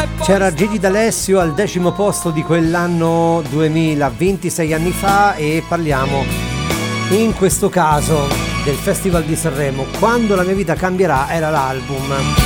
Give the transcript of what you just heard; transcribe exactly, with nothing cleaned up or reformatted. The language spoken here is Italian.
C'era Gigi D'Alessio al decimo posto di quell'anno duemila, ventisei anni fa, e parliamo in questo caso del Festival di Sanremo. Quando la mia vita cambierà era l'album.